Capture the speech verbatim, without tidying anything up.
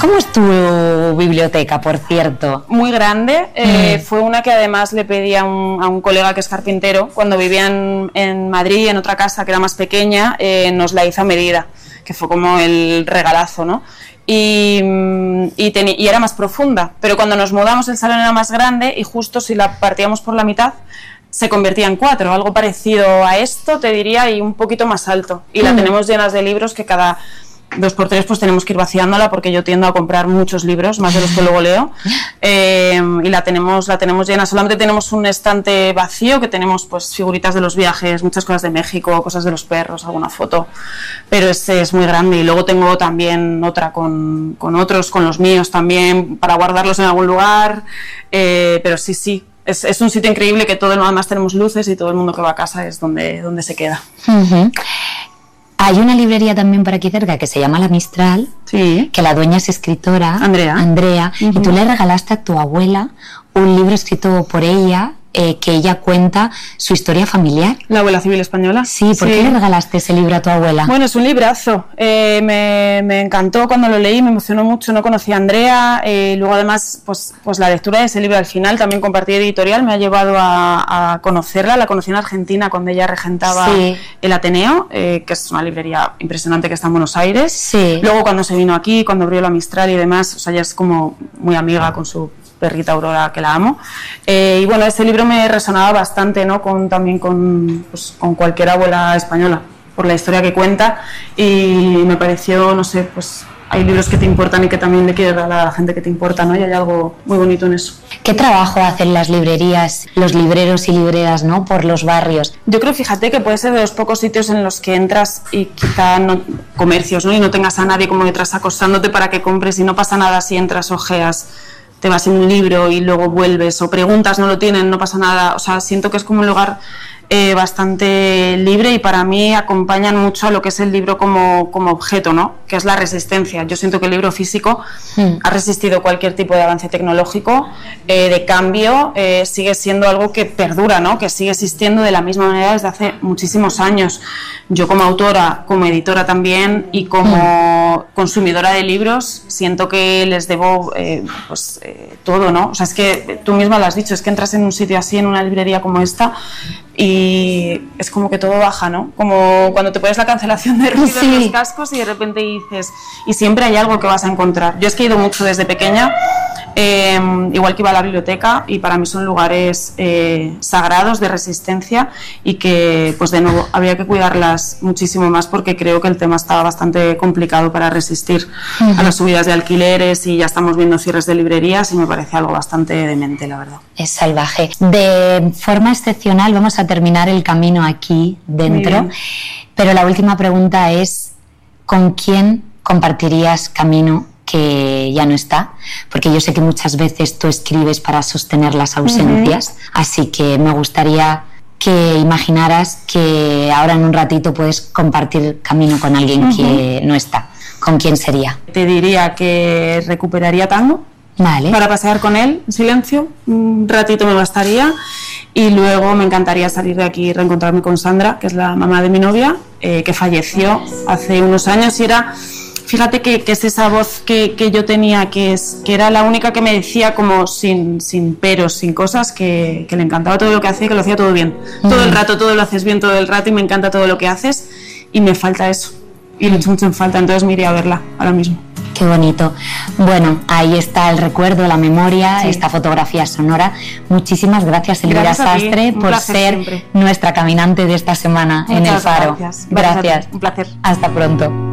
¿Cómo es tu biblioteca, por cierto? Muy grande. Eh, Mm. Fue una que además le pedí a un, a un colega que es carpintero, cuando vivía en, en Madrid, en otra casa que era más pequeña, eh, nos la hizo a medida, que fue como el regalazo, ¿no? Y, y, teni- y era más profunda, pero cuando nos mudamos el salón era más grande y justo si la partíamos por la mitad se convertía en cuatro, algo parecido a esto, te diría, y un poquito más alto. Y la Mm. tenemos llenas de libros que cada dos por tres pues tenemos que ir vaciándola porque yo tiendo a comprar muchos libros, más de los que luego leo, eh, y la tenemos, la tenemos llena. Solamente tenemos un estante vacío que tenemos pues figuritas de los viajes, muchas cosas de México, cosas de los perros, alguna foto, pero es, es muy grande. Y luego tengo también otra con, con otros, con los míos también, para guardarlos en algún lugar, eh, pero sí, sí. Es, es un sitio increíble que todo el mundo, además tenemos luces y todo el mundo que va a casa es donde, donde se queda. Uh-huh. Hay una librería también por aquí cerca que se llama La Mistral, Sí. que la dueña es escritora, Andrea. Andrea, Uh-huh. y tú le regalaste a tu abuela un libro escrito por ella, eh, que ella cuenta su historia familiar. La abuela civil española. Sí, ¿por qué le regalaste ese libro a tu abuela? Bueno, es un librazo. Eh, me, me encantó cuando lo leí, me emocionó mucho. No conocía a Andrea. Eh, luego, además, pues, pues la lectura de ese libro al final, también compartí editorial, me ha llevado a, a conocerla. La conocí en Argentina cuando ella regentaba Sí. el Ateneo, eh, que es una librería impresionante que está en Buenos Aires. Sí. Luego, cuando se vino aquí, cuando abrió la Mistral y demás, o sea, ella es como muy amiga con su perrita Aurora, que la amo. Eh, y bueno, este libro me resonaba bastante, ¿no? Con, también con, pues, con cualquier abuela española, por la historia que cuenta, y me pareció, no sé, pues hay libros que te importan y que también le quieres dar a la gente que te importa, ¿no? Y hay algo muy bonito en eso. ¿Qué trabajo hacen las librerías, los libreros y libreras, ¿no?, por los barrios? Yo creo, fíjate, que puede ser de los pocos sitios en los que entras y quizá no, comercios, ¿no? Y no tengas a nadie como detrás acosándote para que compres, y no pasa nada si entras, ojeas, te vas en un libro y luego vuelves, o preguntas, no lo tienen, no pasa nada. O sea, siento que es como un lugar eh, bastante libre, y para mí acompañan mucho a lo que es el libro como, como objeto, ¿no? Que es la resistencia. Yo siento que el libro físico mm. ha resistido cualquier tipo de avance tecnológico, eh, de cambio, eh, sigue siendo algo que perdura, ¿no? Que sigue existiendo de la misma manera desde hace muchísimos años. Yo como autora, como editora también, y como mm. consumidora de libros, siento que les debo eh, pues, eh, todo, ¿no? O sea, es que tú misma lo has dicho, es que entras en un sitio así, en una librería como esta, y es como que todo baja, ¿no? Como cuando te pones la cancelación de ruido sí. en los cascos y de repente dices, y siempre hay algo que vas a encontrar. Yo es que he ido mucho desde pequeña, eh, igual que iba a la biblioteca, y para mí son lugares eh, sagrados de resistencia, y que, pues de nuevo, habría que cuidarlas muchísimo más, porque creo que el tema está bastante complicado para resistir uh-huh. a las subidas de alquileres, y ya estamos viendo cierres de librerías, y me parece algo bastante demente, la verdad. Es salvaje. De forma excepcional vamos a terminar el camino aquí dentro, pero la última pregunta es: ¿con quién compartirías camino que ya no está? Porque yo sé que muchas veces tú escribes para sostener las ausencias, uh-huh. así que me gustaría que imaginaras que ahora en un ratito puedes compartir camino con alguien uh-huh. que no está. ¿Con quién sería? Te diría que recuperaría Tango. Vale. Para pasear con él en silencio, un ratito me bastaría, y luego me encantaría salir de aquí y reencontrarme con Sandra, que es la mamá de mi novia, eh, que falleció hace unos años, y era, fíjate que, que es esa voz que, que yo tenía, que, es, que era la única que me decía como sin, sin peros, sin cosas, que, que le encantaba todo lo que hacía, que lo hacía todo bien, mm. todo el rato, todo lo haces bien todo el rato, y me encanta todo lo que haces, y me falta eso, y lo echo mucho en falta, entonces me iría a verla ahora mismo. Qué bonito. Bueno, ahí está el recuerdo, la memoria, sí. esta fotografía sonora. Muchísimas gracias, Elvira Sastre, por ser siempre. nuestra caminante de esta semana Muchas en El Faro. Gracias. Gracias. Un placer. Hasta pronto.